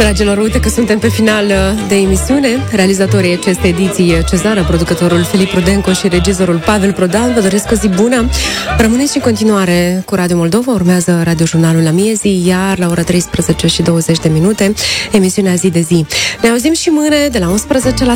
Dragilor, uite că suntem pe final de emisiune. Realizatorii acestei ediții Cezara, producătorul Filip Rudenco și regizorul Pavel Prodan vă doresc o zi bună. Rămâneți și în continuare cu Radio Moldova. Urmează radiojurnalul la miezii, iar la ora 13:20 emisiunea Zi de Zi. Ne auzim și mâine de la 11 la